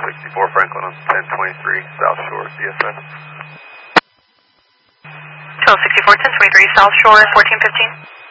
64 Franklin on 1023 South Shore, CSS. Channel 64, 1023 South Shore, 1415.